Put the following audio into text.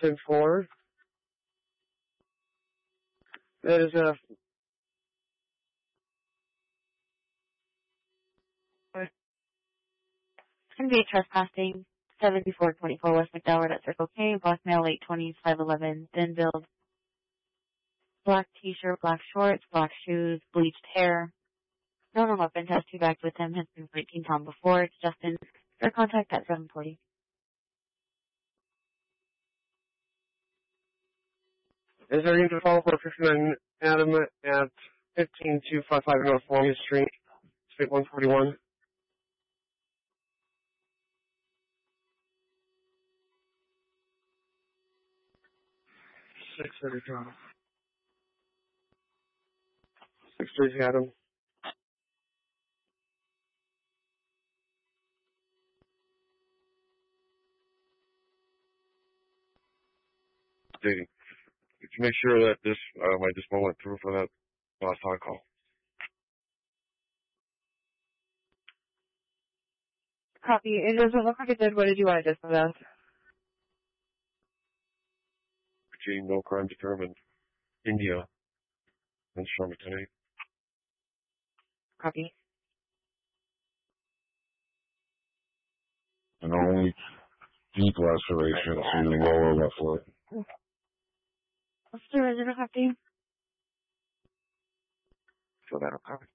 10-4. That is It's going to be a trespassing. 7424 West McDowell at Circle K, block mail 82511, thin build, black t-shirt, black shorts, black shoes, bleached hair. No known weapon test who backed with him has been 19 pound before. It's Justin. For contact at 740. Is there need to follow for 59 Adam at 15255 North Columbia Street, Suite 141? Six 630 Adam. Dating. To make sure that this, I just went through for that last hot call. Copy. It doesn't look like it did. What did you want to dispose of? Virginia, no crime determined. India. And Sherman 8. Copy. And only deep laceration to the lower left leg. What's the original copy? So that'll cover.